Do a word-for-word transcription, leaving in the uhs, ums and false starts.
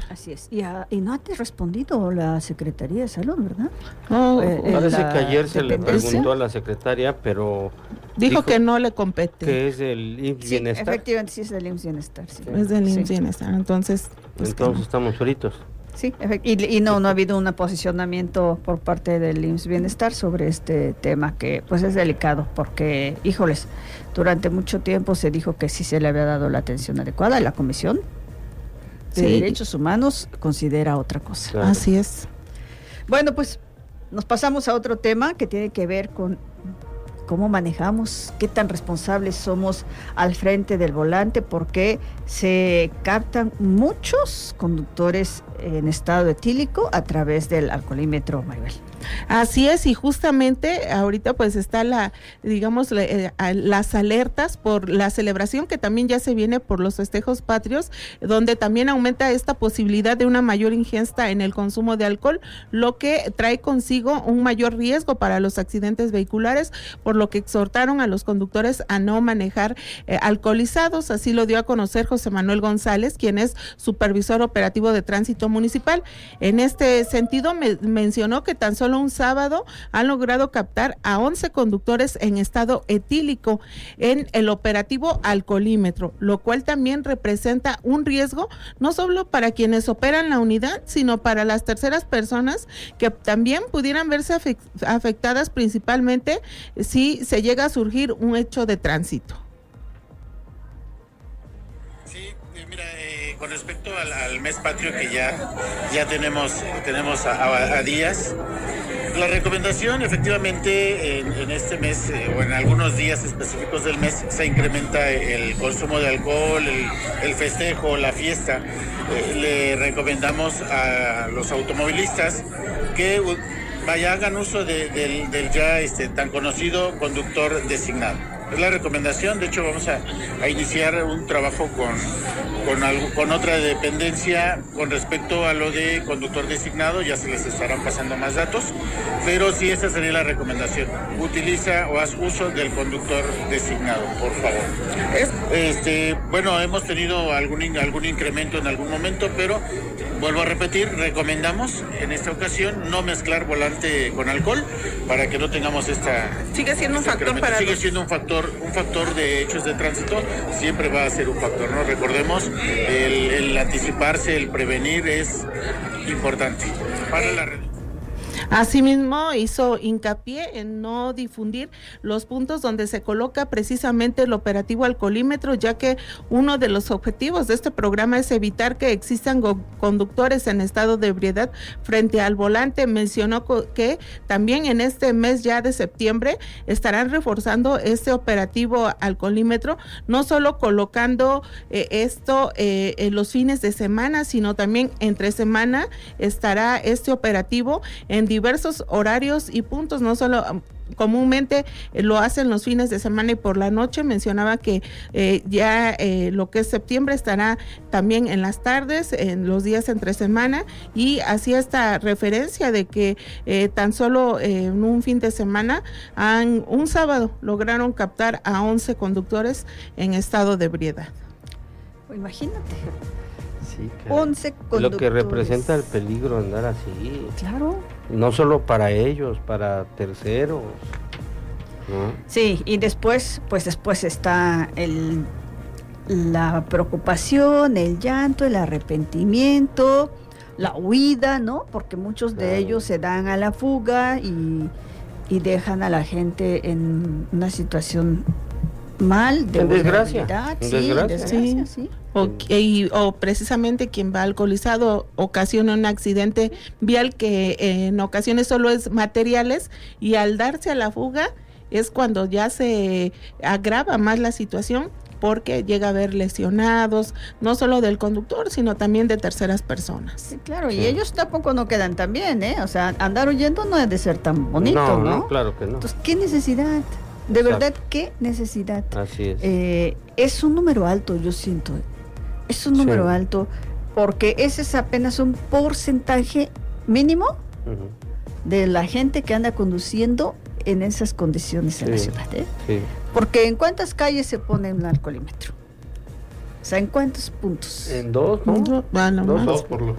Así es. Y, a, y no ha respondido la Secretaría de Salud, ¿verdad? No, eh, parece que ayer se le dependencia preguntó a la secretaria, pero dijo, dijo que no le compete. que es del I M S S Sí, Bienestar. efectivamente sí es del I M S S Bienestar. Sí. Es del I M S S Sí. Bienestar, entonces... Pues Entonces no. estamos fritos. Sí, y, y no, no ha habido un posicionamiento por parte del I M S S Bienestar sobre este tema que pues es delicado porque, híjoles, durante mucho tiempo se dijo que sí se le había dado la atención adecuada y la Comisión de Sí. Derechos Humanos considera otra cosa. Claro. Así es. Bueno, pues nos pasamos a otro tema que tiene que ver con cómo manejamos, qué tan responsables somos al frente del volante, porque se captan muchos conductores en estado etílico a través del alcoholímetro, Maribel. Así es, y justamente ahorita pues está la, digamos, la, eh, las alertas por la celebración que también ya se viene por los festejos patrios, donde también aumenta esta posibilidad de una mayor ingesta en el consumo de alcohol, lo que trae consigo un mayor riesgo para los accidentes vehiculares, por lo que exhortaron a los conductores a no manejar eh, alcoholizados. Así lo dio a conocer José Manuel González, quien es supervisor operativo de tránsito municipal. En este sentido me, mencionó que tan solo un sábado han logrado captar a once conductores en estado etílico en el operativo alcoholímetro, lo cual también representa un riesgo no solo para quienes operan la unidad, sino para las terceras personas que también pudieran verse afectadas, principalmente si se llega a surgir un hecho de tránsito. Sí, mira, eh, con respecto al, al mes patrio que ya, ya tenemos, tenemos a, a, a días, la recomendación efectivamente en, en este mes eh, o en algunos días específicos del mes se incrementa el consumo de alcohol, el, el festejo, la fiesta. Eh, le recomendamos a los automovilistas que vaya, hagan uso de, del, del ya este, tan conocido conductor designado. Es la recomendación. De hecho vamos a, a iniciar un trabajo con, con, algo, con otra dependencia con respecto a lo de conductor designado. Ya se les estarán pasando más datos, pero sí, esa sería la recomendación: utiliza o haz uso del conductor designado, por favor. Es, este, bueno, hemos tenido algún, algún incremento en algún momento, pero vuelvo a repetir, recomendamos en esta ocasión no mezclar volante con alcohol para que no tengamos esta... Sigue siendo un factor para... Sigue siendo un factor un factor de hechos de tránsito, siempre va a ser un factor, ¿no? Recordemos, el, el anticiparse, el prevenir es importante para la red. Asimismo, hizo hincapié en no difundir los puntos donde se coloca precisamente el operativo alcoholímetro, ya que uno de los objetivos de este programa es evitar que existan go- conductores en estado de ebriedad frente al volante. Mencionó co- que también en este mes ya de septiembre estarán reforzando este operativo alcoholímetro, no solo colocando eh, esto eh, en los fines de semana, sino también entre semana estará este operativo en diversos horarios y puntos, no solo comúnmente eh, lo hacen los fines de semana y por la noche. Mencionaba que eh, ya eh, lo que es septiembre estará también en las tardes, en los días entre semana, y hacía esta referencia de que eh, tan solo eh, en un fin de semana, han, un sábado, lograron captar a once conductores en estado de ebriedad. Imagínate. Sí, claro. once conductores. Lo que representa el peligro andar así. Claro. No solo para ellos, para terceros, ¿no? Sí, y después, pues después está el la preocupación, el llanto, el arrepentimiento, la huida, ¿no? Porque muchos de Claro. ellos se dan a la fuga y, y dejan a la gente en una situación mal, de En desgracia, vulnerabilidad, en sí, desgracia. desgracia, sí. O, y, o precisamente quien va alcoholizado ocasiona un accidente vial que eh, en ocasiones solo es materiales, y al darse a la fuga es cuando ya se agrava más la situación, porque llega a haber lesionados, no solo del conductor, sino también de terceras personas. Sí, claro, Sí. y ellos tampoco no quedan tan bien, ¿eh? O sea, andar huyendo no debe ser tan bonito, no, ¿no? no, claro que no. Entonces, ¿qué necesidad? De Exacto. verdad, ¿qué necesidad? Así es. Eh, es un número alto, yo siento. Es un número Sí. alto, porque ese es apenas un porcentaje mínimo Uh-huh. de la gente que anda conduciendo en esas condiciones en la Sí. ciudad, ¿eh? Sí. Porque ¿en cuántas calles se pone un alcoholímetro? O sea, ¿en cuántos puntos? En dos, ¿no? Ah, no Dos más. o Dos por lo